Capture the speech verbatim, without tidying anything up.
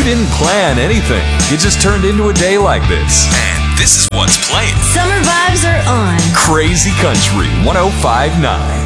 You didn't plan anything. You just turned into a day like this. And this is what's playing. Summer vibes are on. Crazy Country one oh five point nine.